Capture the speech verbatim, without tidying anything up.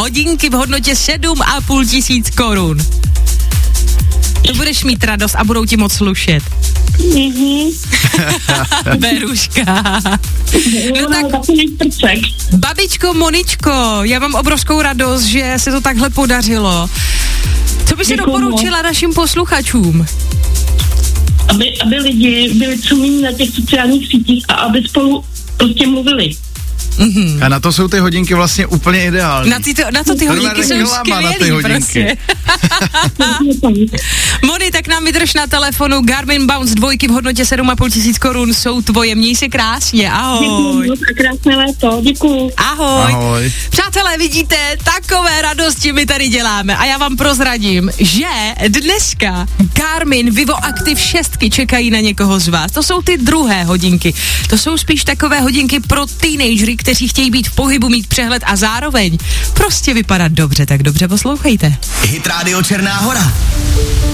hodinky v hodnotě sedm a půl tisíc korun. To budeš mít radost a budou ti moc slušet. Mhm. Beruška. No tak, babičko Moničko, já mám obrovskou radost, že se to takhle podařilo. Co by si doporučila našim posluchačům? Aby, aby lidi byli co méně na těch sociálních sítích a aby spolu prostě mluvili. Mm-hmm. A na to jsou ty hodinky vlastně úplně ideální. Na, ty to, na to ty hodinky jsou skvělý, prostě. Moni, tak nám vydrž na telefonu. Garmin Bounce dvojky v hodnotě sedm a půl tisíc korun jsou tvoje. Měj se krásně, ahoj. Děkuji, a krásné léto, děkuji. Ahoj. Ahoj. Přátelé, vidíte, takové radosti my tady děláme a já vám prozradím, že dneska Garmin Vivo Active šest čekají na někoho z vás. To jsou ty druhé hodinky. To jsou spíš takové hodinky pro teenagery, kteří chtějí být v pohybu, mít přehled a zároveň prostě vypadat dobře, tak dobře poslouchejte. Hit Radio Černá Hora.